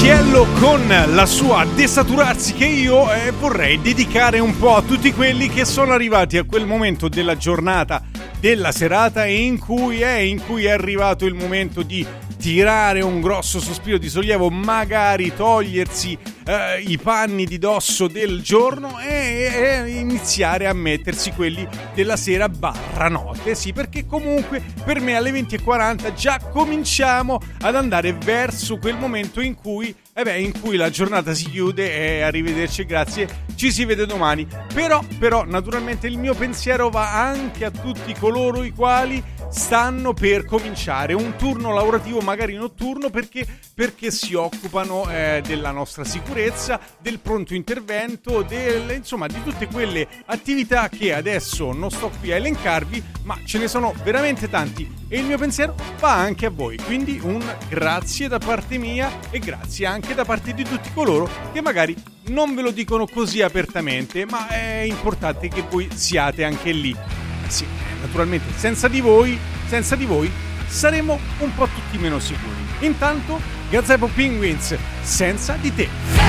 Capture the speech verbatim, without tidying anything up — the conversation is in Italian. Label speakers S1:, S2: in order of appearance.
S1: Cielo con la sua Desaturarsi, che io eh, vorrei dedicare un po' a tutti quelli che sono arrivati a quel momento della giornata, della serata in cui è, in cui è arrivato il momento di tirare un grosso sospiro di sollievo, magari togliersi eh, i panni di dosso del giorno e, e iniziare a mettersi quelli della sera barra notte, sì, perché comunque per me alle venti e quaranta già cominciamo ad andare verso quel momento in cui eh beh, in cui la giornata si chiude e arrivederci e grazie, ci si vede domani. Però, però, naturalmente il mio pensiero va anche a tutti coloro i quali stanno per cominciare un turno lavorativo magari notturno perché, perché si occupano eh, della nostra sicurezza, del pronto intervento, del, insomma di tutte quelle attività che adesso non sto qui a elencarvi, ma ce ne sono veramente tanti e il mio pensiero va anche a voi, quindi un grazie da parte mia e grazie anche da parte di tutti coloro che magari non ve lo dicono così apertamente, ma è importante che voi siate anche lì. Sì, naturalmente senza di voi, senza di voi saremo un po' tutti meno sicuri. Intanto Gazebo Penguins, senza di te.